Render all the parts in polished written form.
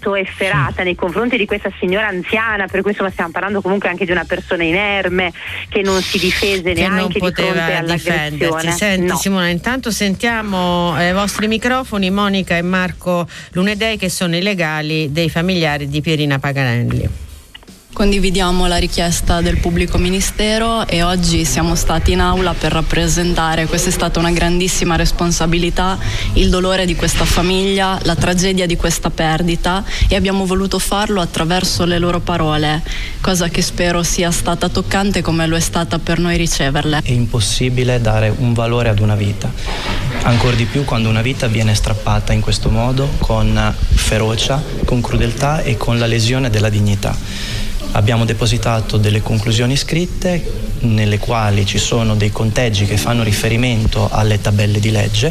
molto efferata nei confronti di questa signora anziana, per cui insomma stiamo parlando comunque anche di una persona inerme che non si difese neanche di fronte all'aggressione. Senti, no. Simona, intanto sentiamo i vostri microfoni, Monica e Marco Lunedei, che sono i legali dei familiari di Pierina Paganelli. Condividiamo la richiesta del pubblico ministero e oggi siamo stati in aula per rappresentare, questa è stata una grandissima responsabilità, il dolore di questa famiglia, la tragedia di questa perdita, e abbiamo voluto farlo attraverso le loro parole, cosa che spero sia stata toccante come lo è stata per noi riceverle. È impossibile dare un valore ad una vita, ancor di più quando una vita viene strappata in questo modo, con ferocia, con crudeltà e con la lesione della dignità. Abbiamo depositato delle conclusioni scritte nelle quali ci sono dei conteggi che fanno riferimento alle tabelle di legge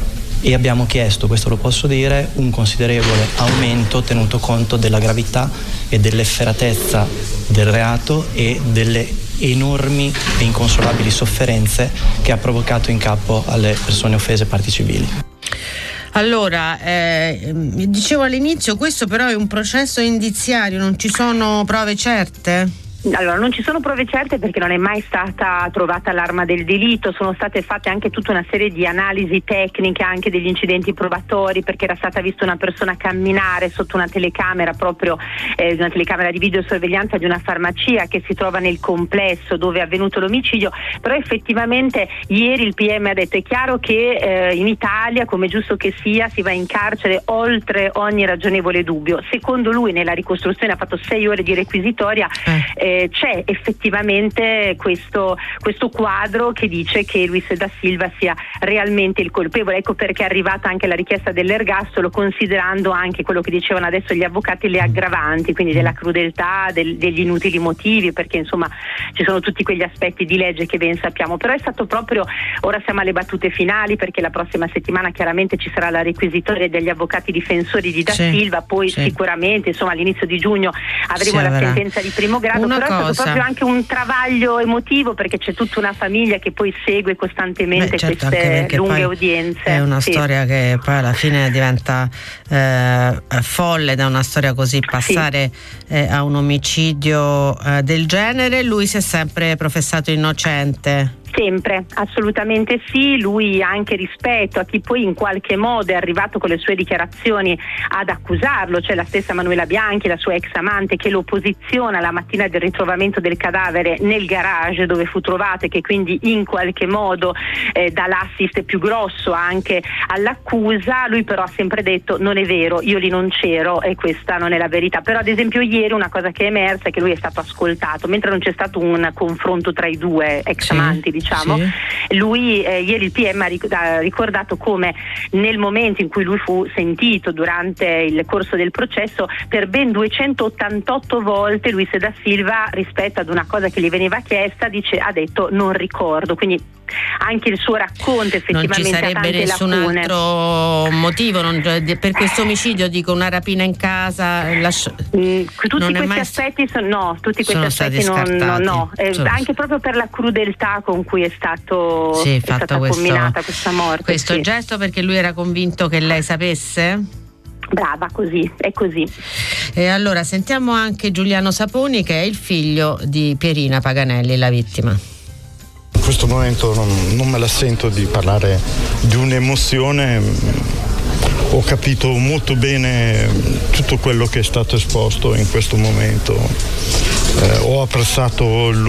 e abbiamo chiesto, questo lo posso dire, un considerevole aumento tenuto conto della gravità e dell'efferatezza del reato e delle enormi e inconsolabili sofferenze che ha provocato in capo alle persone offese, parti civili. Allora, dicevo all'inizio, questo però è un processo indiziario, non ci sono prove certe? Allora, non ci sono prove certe perché non è mai stata trovata l'arma del delitto, sono state fatte anche tutta una serie di analisi tecniche anche degli incidenti probatori, perché era stata vista una persona camminare sotto una telecamera, proprio una telecamera di videosorveglianza di una farmacia che si trova nel complesso dove è avvenuto l'omicidio, però effettivamente ieri il PM ha detto: è chiaro che in Italia, come giusto che sia, si va in carcere oltre ogni ragionevole dubbio. Secondo lui, nella ricostruzione, ha fatto 6 ore di requisitoria, c'è effettivamente questo quadro che dice che Luis da Silva sia realmente il colpevole. Ecco perché è arrivata anche la richiesta dell'ergastolo, considerando anche quello che dicevano adesso gli avvocati, le aggravanti, quindi della crudeltà, degli inutili motivi, perché insomma ci sono tutti quegli aspetti di legge che ben sappiamo. Però è stato proprio, ora siamo alle battute finali, perché la prossima settimana chiaramente ci sarà la requisitoria degli avvocati difensori di da Silva, poi sicuramente insomma all'inizio di giugno avremo la sentenza di primo grado. Però è stato proprio anche un travaglio emotivo, perché c'è tutta una famiglia che poi segue costantemente queste lunghe udienze. È una storia che poi alla fine diventa folle, da una storia così passare a un omicidio del genere. Lui si è sempre professato innocente. Sempre, assolutamente sì. Lui, anche rispetto a chi poi in qualche modo è arrivato con le sue dichiarazioni ad accusarlo, cioè la stessa Manuela Bianchi, la sua ex amante, che lo posiziona la mattina del ritrovamento del cadavere nel garage dove fu trovato, e che quindi in qualche modo dà l'assist più grosso anche all'accusa. Lui però ha sempre detto: non è vero, io lì non c'ero e questa non è la verità. Però ad esempio ieri una cosa che è emersa è che lui è stato ascoltato, mentre non c'è stato un confronto tra i due ex amanti, diciamo. Lui ieri il PM ha ricordato come nel momento in cui lui fu sentito durante il corso del processo, per ben 288 volte Luis da Silva, rispetto ad una cosa che gli veniva chiesta, ha detto non ricordo. Quindi anche il suo racconto effettivamente non ci sarebbe nessun altro motivo per questo omicidio, dico una rapina in casa, tutti questi aspetti sono stati scartati. Anche proprio per la crudeltà con cui è stata combinata questa morte. Questo gesto perché lui era convinto che lei sapesse? Brava, è così. E allora sentiamo anche Giuliano Saponi, che è il figlio di Pierina Paganelli, la vittima. In questo momento non me la sento di parlare di un'emozione. Ho capito molto bene tutto quello che è stato esposto in questo momento. Ho apprezzato il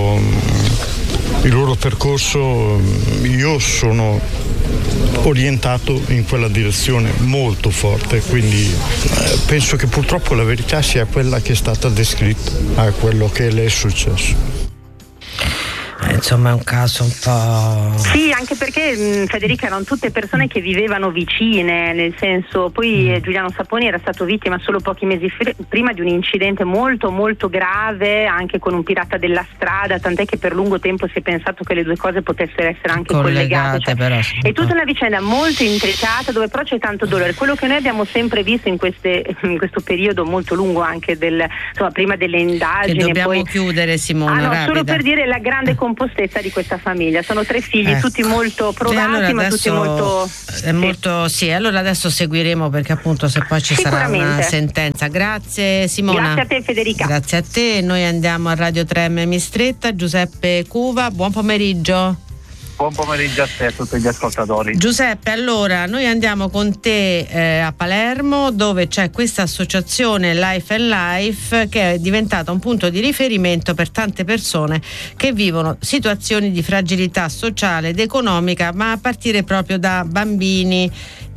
loro percorso. Io sono orientato in quella direzione molto forte, quindi penso che purtroppo la verità sia quella che è stata descritta, a quello che le è successo. Insomma è un caso un po'... Sì, anche perché Federica, erano tutte persone che vivevano vicine, nel senso, poi Giuliano Saponi era stato vittima solo pochi mesi prima di un incidente molto molto grave, anche con un pirata della strada, tant'è che per lungo tempo si è pensato che le due cose potessero essere anche collegate, però, è tutta una vicenda molto intricata, dove però c'è tanto dolore. Quello che noi abbiamo sempre visto in questo periodo molto lungo anche prima delle indagini, che dobbiamo chiudere, Simona, solo per dire la grande composizione robustezza di questa famiglia. Sono 3 figli, tutti molto provati, allora ma tutti molto... Sì, allora adesso seguiremo, perché appunto se poi ci sarà una sentenza. Grazie Simona. Grazie a te Federica. Grazie a te. Noi andiamo a Radio 3 Mistretta. Giuseppe Cuva, buon pomeriggio. Buon pomeriggio a te e a tutti gli ascoltatori. Giuseppe, allora noi andiamo con te a Palermo, dove c'è questa associazione Life and Life che è diventata un punto di riferimento per tante persone che vivono situazioni di fragilità sociale ed economica, ma a partire proprio da bambini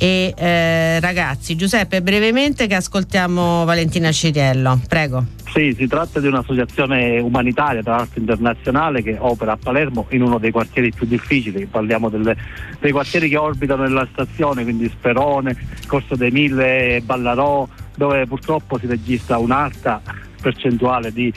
e ragazzi. Giuseppe, brevemente, che ascoltiamo Valentina Ciriello, prego. Sì, si tratta di un'associazione umanitaria, tra l'altro internazionale, che opera a Palermo in uno dei quartieri più difficili. Parliamo dei quartieri che orbitano nella stazione, quindi Sperone, Corso dei Mille, Ballarò, dove purtroppo si registra un'alta percentuale di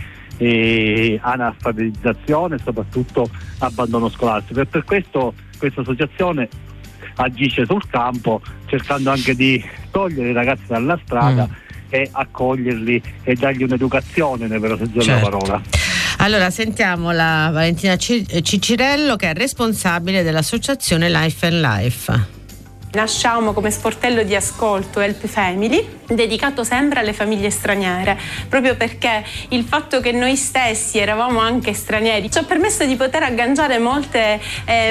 analfabetizzazione e soprattutto abbandono scolastico. E per questo questa associazione agisce sul campo, cercando anche di togliere i ragazzi dalla strada e accoglierli e dargli un'educazione nel vero senso della parola. Allora sentiamo la Valentina Cicirello, che è responsabile dell'associazione Life and Life. Nasciamo come sportello di ascolto Help Family, dedicato sempre alle famiglie straniere, proprio perché il fatto che noi stessi eravamo anche stranieri ci ha permesso di poter agganciare molte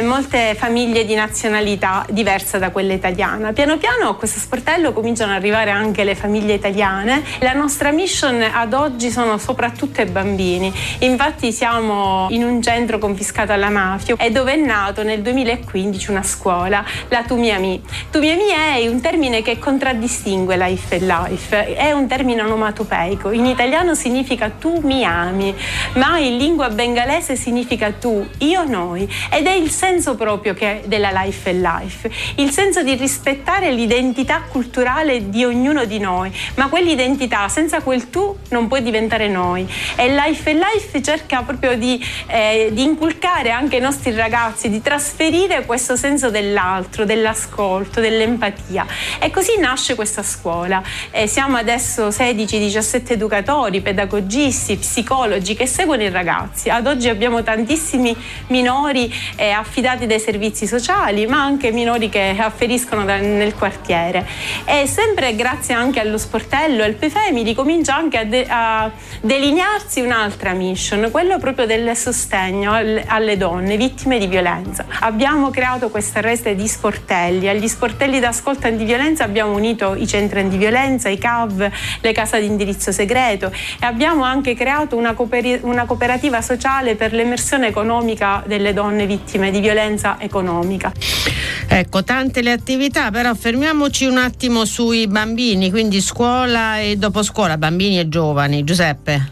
famiglie di nazionalità diversa da quella italiana. Piano piano a questo sportello cominciano ad arrivare anche le famiglie italiane. La nostra mission ad oggi sono soprattutto i bambini. Infatti siamo in un centro confiscato alla mafia e dove è nato nel 2015 una scuola, la Tu Mi Ami. Tu Mi Ami è un termine che contraddistingue Life and Life, è un termine onomatopeico. In italiano significa tu mi ami, ma in lingua bengalese significa tu, io, noi, ed è il senso proprio della Life and Life, il senso di rispettare l'identità culturale di ognuno di noi, ma quell'identità senza quel tu non puoi diventare noi. E Life and Life cerca proprio di inculcare anche ai nostri ragazzi, di trasferire questo senso dell'altro, dell'ascolto, dell'empatia, e così nasce questa scuola. Siamo adesso 16-17 educatori, pedagogisti, psicologi che seguono i ragazzi. Ad oggi abbiamo tantissimi minori affidati dai servizi sociali, ma anche minori che afferiscono nel quartiere, e sempre grazie anche allo sportello Help Family comincia anche a delinearsi un'altra mission, quello proprio del sostegno alle donne vittime di violenza. Abbiamo creato questa rete di sportelli. Agli sportelli d'ascolto antiviolenza abbiamo unito i centri antiviolenza, i CAV, le case di indirizzo segreto, e abbiamo anche creato una cooperativa sociale per l'emersione economica delle donne vittime di violenza economica. Ecco, tante le attività, però fermiamoci un attimo sui bambini, quindi scuola e dopo scuola, bambini e giovani. Giuseppe.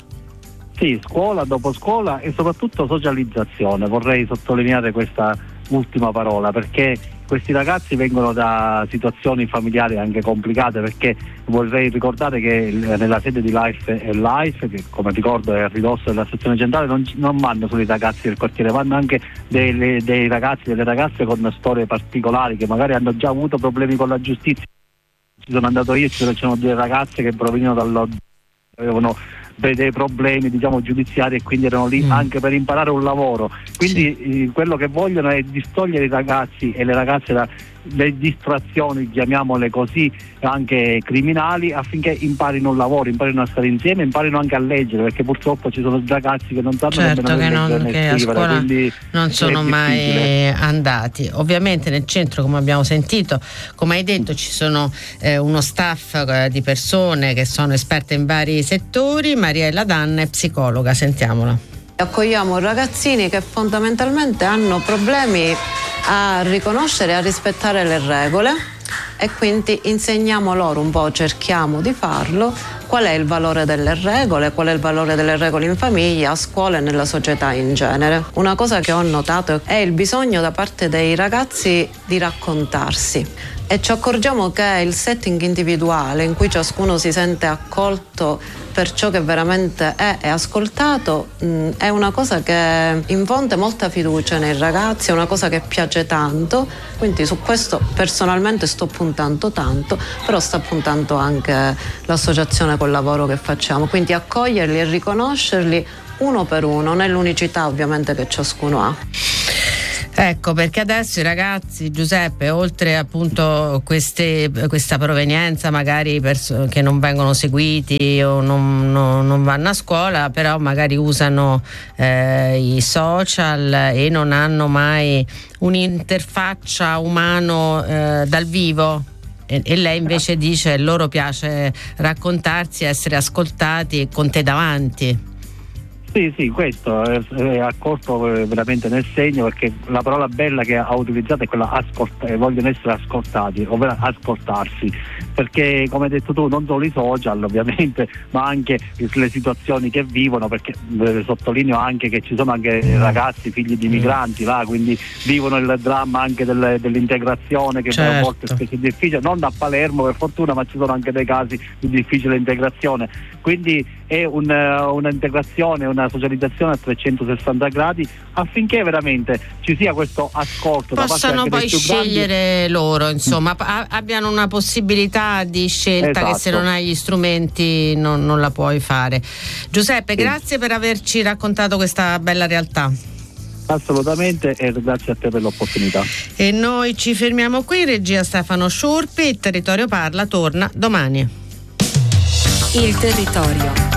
Sì, scuola, dopo scuola e soprattutto socializzazione. Vorrei sottolineare questa ultima parola, perché questi ragazzi vengono da situazioni familiari anche complicate, perché vorrei ricordare che nella sede di Life and Life, che come ricordo è a ridosso della sezione centrale, non vanno solo i ragazzi del quartiere, vanno anche dei ragazzi, delle ragazze con storie particolari che magari hanno già avuto problemi con la giustizia. Ci sono andato io, c'erano due ragazze che provenivano avevano dei problemi giudiziari e quindi erano lì anche per imparare un lavoro, quindi quello che vogliono è distogliere i ragazzi e le ragazze le distrazioni, chiamiamole così, anche criminali, affinché imparino un lavoro, imparino a stare insieme, imparino anche a leggere, perché purtroppo ci sono ragazzi che non sanno nemmeno che a scuola non sono mai andati. Ovviamente nel centro, come abbiamo sentito, come hai detto, ci sono uno staff di persone che sono esperte in vari settori. Mariella Danna è psicologa, sentiamola. Accogliamo ragazzini che fondamentalmente hanno problemi a riconoscere e a rispettare le regole, e quindi insegniamo loro un po', cerchiamo di farlo, qual è il valore delle regole, qual è il valore delle regole in famiglia, a scuola e nella società in genere. Una cosa che ho notato è il bisogno da parte dei ragazzi di raccontarsi, e ci accorgiamo che il setting individuale in cui ciascuno si sente accolto per ciò che veramente è e ascoltato è una cosa che infonde molta fiducia nei ragazzi, è una cosa che piace tanto, quindi su questo personalmente sto puntando tanto, però sta puntando anche l'associazione col lavoro che facciamo, quindi accoglierli e riconoscerli uno per uno, nell'unicità ovviamente che ciascuno ha. Ecco perché adesso i ragazzi, Giuseppe, oltre appunto questa provenienza magari che non vengono seguiti o non vanno a scuola, però magari usano i social e non hanno mai un'interfaccia umano dal vivo. E lei invece dice che loro piace raccontarsi, essere ascoltati con te davanti. Sì, questo è accolto veramente nel segno, perché la parola bella che ha utilizzato è quella vogliono essere ascoltati, ovvero ascoltarsi, perché come hai detto tu non solo i social ovviamente, ma anche le situazioni che vivono, perché sottolineo anche che ci sono anche ragazzi figli di migranti là, quindi vivono il dramma anche dell'integrazione che a volte è difficile, non da Palermo per fortuna, ma ci sono anche dei casi di difficile integrazione, quindi è un'integrazione, una socializzazione a 360 gradi affinché veramente ci sia questo ascolto. Possano poi scegliere loro, insomma, abbiano una possibilità di scelta, esatto, che se non hai gli strumenti non la puoi fare. Giuseppe, grazie per averci raccontato questa bella realtà. Assolutamente, e grazie a te per l'opportunità. E noi ci fermiamo qui. Regia Stefano Sciurpi. Il Territorio Parla torna domani. Il Territorio,